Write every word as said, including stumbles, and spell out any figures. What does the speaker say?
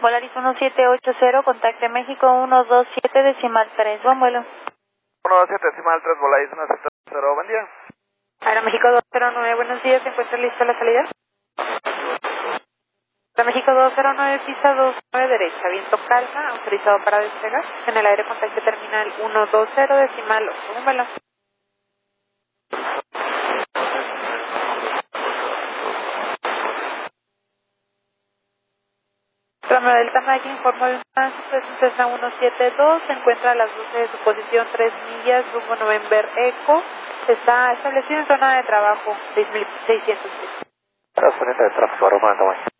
Volaris uno siete ocho cero, contacte México uno dos siete decimal tres, buen vuelo. uno dos siete decimal tres, Volaris uno siete cero, buen día. Aeroméxico dos cero nueve, buenos días, ¿se encuentra lista la salida? Aeroméxico dos cero nueve, pista dos nueve derecha, viento calma, autorizado para despegar. En el aire contacte terminal uno dos cero decimal ocho, buen vuelo. Romeo Delta Mike informó de una Cessna ciento setenta y dos, se encuentra a las doce de su posición, tres millas, rumbo November Echo, está establecido en zona de trabajo seis mil seiscientos. Transferente de tráfico, Romeo Delta Mike.